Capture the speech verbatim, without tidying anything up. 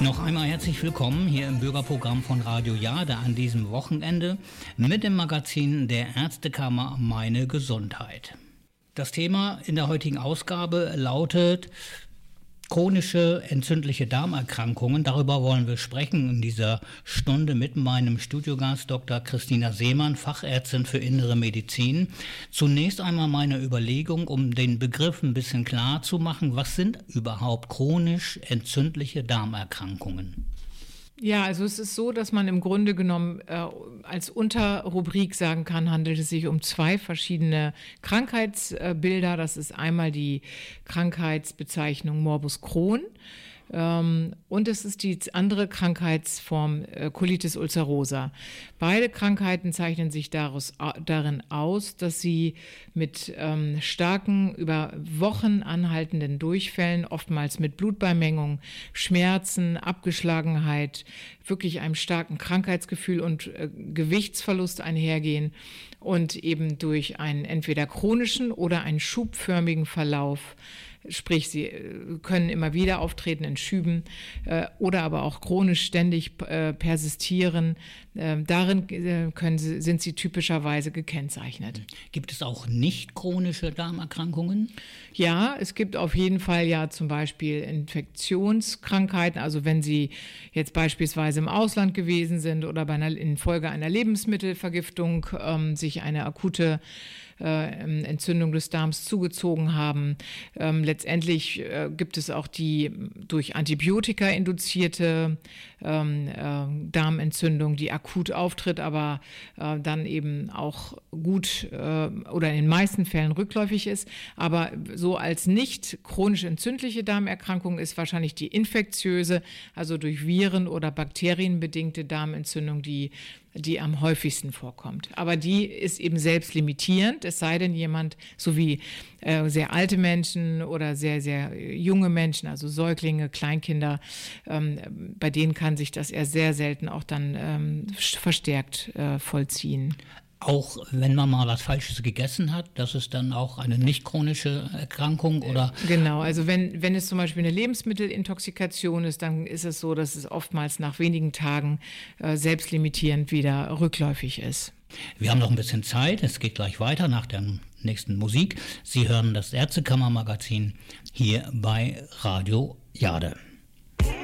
Noch einmal herzlich willkommen hier im Bürgerprogramm von Radio Jade an diesem Wochenende mit dem Magazin der Ärztekammer Meine Gesundheit. Das Thema in der heutigen Ausgabe lautet chronische entzündliche Darmerkrankungen. Darüber wollen wir sprechen in dieser Stunde mit meinem Studiogast Doktor Christina Seemann, Fachärztin für Innere Medizin. Zunächst einmal meine Überlegung, um den Begriff ein bisschen klar zu machen. Was sind überhaupt chronisch entzündliche Darmerkrankungen? Ja, also es ist so, dass man im Grunde genommen äh, als Unterrubrik sagen kann, handelt es sich um zwei verschiedene Krankheitsbilder. Das ist einmal die Krankheitsbezeichnung Morbus Crohn. Ähm, und es ist die andere Krankheitsform äh, Colitis ulcerosa. Beide Krankheiten zeichnen sich daraus, äh, darin aus, dass sie mit ähm, starken, über Wochen anhaltenden Durchfällen, oftmals mit Blutbeimengung, Schmerzen, Abgeschlagenheit, wirklich einem starken Krankheitsgefühl und äh, Gewichtsverlust einhergehen und eben durch einen entweder chronischen oder einen schubförmigen Verlauf, sprich, sie können immer wieder auftreten in Schüben äh, oder aber auch chronisch ständig äh, persistieren. Äh, darin äh, können sie, sind sie typischerweise gekennzeichnet. Gibt es auch nicht chronische Darmerkrankungen? Ja, es gibt auf jeden Fall ja zum Beispiel Infektionskrankheiten. Also wenn Sie jetzt beispielsweise im Ausland gewesen sind oder bei einer, infolge einer Lebensmittelvergiftung ähm, sich eine akute Äh, Entzündung des Darms zugezogen haben. Ähm, letztendlich äh, gibt es auch die durch Antibiotika induzierte ähm, äh, Darmentzündung, die akut auftritt, aber äh, dann eben auch gut äh, oder in den meisten Fällen rückläufig ist. Aber so als nicht chronisch entzündliche Darmerkrankung ist wahrscheinlich die infektiöse, also durch Viren oder Bakterien bedingte Darmentzündung, die die am häufigsten vorkommt. Aber die ist eben selbst limitierend, es sei denn jemand, so wie äh, sehr alte Menschen oder sehr, sehr junge Menschen, also Säuglinge, Kleinkinder, ähm, bei denen kann sich das eher sehr selten auch dann ähm, verstärkt äh, vollziehen. Auch wenn man mal was Falsches gegessen hat, das ist dann auch eine nicht chronische Erkrankung, oder? Genau, also wenn, wenn es zum Beispiel eine Lebensmittelintoxikation ist, dann ist es so, dass es oftmals nach wenigen Tagen äh, selbstlimitierend wieder rückläufig ist. Wir haben noch ein bisschen Zeit, es geht gleich weiter nach der nächsten Musik. Sie hören das Ärztekammer-Magazin hier bei Radio Jade.